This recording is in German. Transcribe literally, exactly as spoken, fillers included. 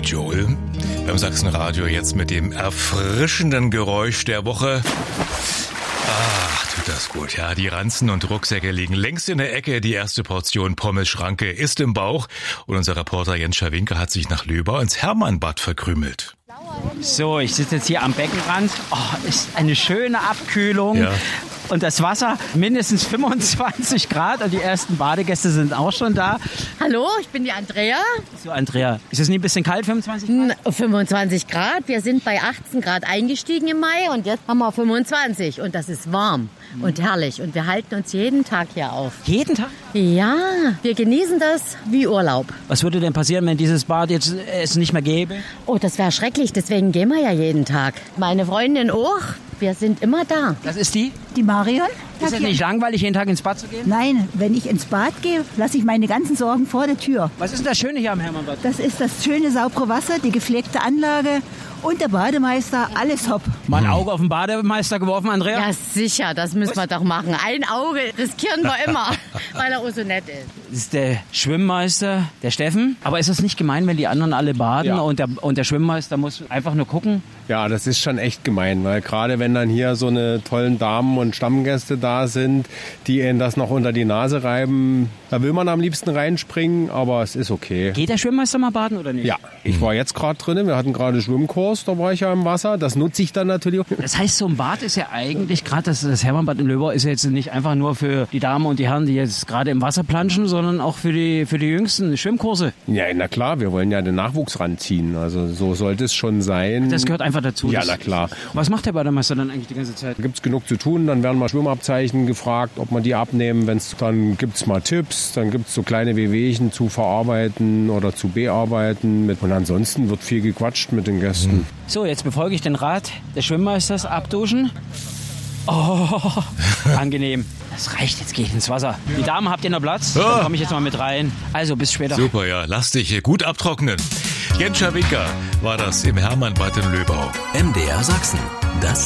Joel. Beim Sachsenradio jetzt mit dem erfrischenden Geräusch der Woche. Ach, tut das gut. Ja, die Ranzen und Rucksäcke liegen längst in der Ecke. Die erste Portion Pommes-Schranke ist im Bauch. Und unser Reporter Jens Schawinke hat sich nach Löbau ins Hermannbad verkrümelt. So, ich sitze jetzt hier am Beckenrand. Oh, ist eine schöne Abkühlung. Ja. Und das Wasser mindestens fünfundzwanzig Grad und die ersten Badegäste sind auch schon da. Hallo, ich bin die Andrea. So, Andrea, ist es nicht ein bisschen kalt, fünfundzwanzig Grad? fünfundzwanzig Grad. Wir sind bei achtzehn Grad eingestiegen im Mai und jetzt haben wir fünfundzwanzig. Und das ist warm und herrlich. Und wir halten uns jeden Tag hier auf. Jeden Tag? Ja, wir genießen das wie Urlaub. Was würde denn passieren, wenn dieses Bad jetzt es nicht mehr gäbe? Oh, das wäre schrecklich. Deswegen gehen wir ja jeden Tag. Meine Freundin auch. Wir sind immer da. Das ist die? Die Marion. Ist es nicht langweilig, jeden Tag ins Bad zu gehen? Nein, wenn ich ins Bad gehe, lasse ich meine ganzen Sorgen vor der Tür. Was ist denn das Schöne hier am Hermannbad? Das ist das schöne, saubere Wasser, die gepflegte Anlage und der Bademeister, alles hopp. Mal ein Auge auf den Bademeister geworfen, Andrea? Ja, sicher, das müssen wir doch machen. Ein Auge riskieren wir immer, weil er auch so nett ist. Das ist der Schwimmmeister, der Steffen. Aber ist es nicht gemein, wenn die anderen alle baden Ja. und, der, und der Schwimmmeister muss einfach nur gucken? Ja, das ist schon echt gemein, weil gerade wenn dann hier so eine tollen Damen und Stammgäste da sind, die ihnen das noch unter die Nase reiben, da will man am liebsten reinspringen, aber es ist okay. Geht der Schwimmmeister mal baden oder nicht? Ja, ich war jetzt gerade drin, wir hatten gerade Schwimmkurs, da war ich ja im Wasser, das nutze ich dann natürlich auch. Das heißt, so ein Bad ist ja eigentlich, gerade das, das Hermannbad in Löbau ist ja jetzt nicht einfach nur für die Damen und die Herren, die jetzt gerade im Wasser planschen, sondern auch für die, für die jüngsten Schwimmkurse. Ja, na klar, wir wollen ja den Nachwuchs ranziehen, also so sollte es schon sein. Das gehört einfach dazu. Ja, Das- na klar. Was macht der Bademeister dann eigentlich die ganze Zeit? Da gibt es genug zu tun, dann werden mal Schwimmabzeichen gefragt, ob man die abnehmen. Wenn's, dann gibt es mal Tipps, dann gibt es so kleine Wehwehchen zu verarbeiten oder zu bearbeiten. Und ansonsten wird viel gequatscht mit den Gästen. So, jetzt befolge ich den Rat des Schwimmmeisters, abduschen. Oh, angenehm. Das reicht, jetzt gehe ich ins Wasser. Die Damen, habt ihr noch Platz? Ja. Dann komme ich jetzt mal mit rein. Also, bis später. Super, ja, lass dich hier gut abtrocknen. Jens Schawinke war das im Hermannbad in Löbau. M D R Sachsen. Das